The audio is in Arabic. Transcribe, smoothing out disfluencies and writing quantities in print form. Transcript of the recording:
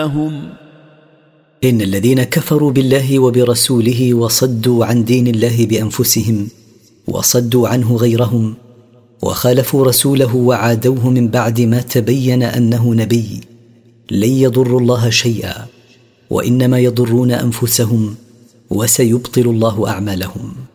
إن الذين كفروا بالله وبرسوله وصدوا عن دين الله بأنفسهم وصدوا عنه غيرهم وخالفوا رسوله وعادوه من بعد ما تبين أنه نبي لن يضروا الله شيئا وإنما يضرون أنفسهم وسيبطل الله أعمالهم.